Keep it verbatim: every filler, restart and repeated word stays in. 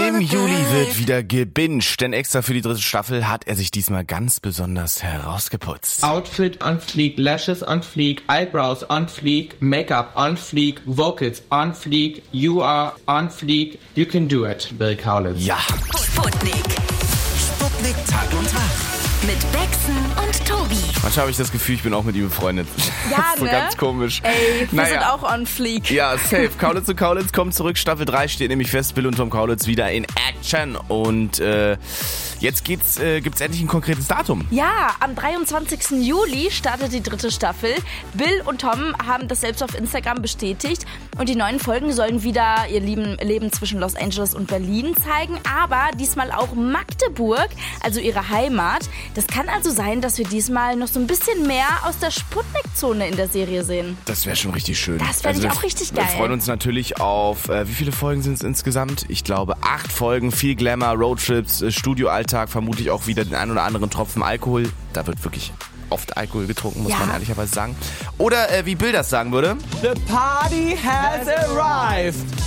Im Juli wird wieder gebinged, denn extra für die dritte Staffel hat er sich diesmal ganz besonders herausgeputzt. Outfit on fleek, Lashes on fleek, Eyebrows on fleek, Make-up on fleek, Vocals on fleek, you are on fleek, you can do it, Bill Kaulitz. Ja. Sputnik. Sputnik Tag und Nacht. Mit Bexen und Tobi. Manchmal habe ich das Gefühl, ich bin auch mit ihm befreundet. Ja, so ne? ganz komisch. Ey, wir naja. sind auch on fleek. Ja, safe. Kaulitz und Kaulitz kommen zurück. Staffel drei steht nämlich fest. Bill und Tom Kaulitz wieder in Action. Und äh, jetzt geht's, äh, gibt's endlich ein konkretes Datum. Ja, am dreiundzwanzigsten Juli startet die dritte Staffel. Bill und Tom haben das selbst auf Instagram bestätigt. Und die neuen Folgen sollen wieder ihr Leben zwischen Los Angeles und Berlin zeigen. Aber diesmal auch Magdeburg, also ihre Heimat. Das kann also sein, dass wir diesmal noch so ein bisschen mehr aus der Sputnik-Zone in der Serie sehen. Das wäre schon richtig schön. Das fände also ich auch richtig wir geil. Wir freuen uns natürlich auf, äh, wie viele Folgen sind es insgesamt? Ich glaube acht Folgen, viel Glamour, Roadtrips, äh, Studioalltag, vermutlich auch wieder den ein oder anderen Tropfen Alkohol. Da wird wirklich oft Alkohol getrunken, muss ja. man ehrlicherweise sagen. Oder äh, wie Bill das sagen würde. The party has arrived.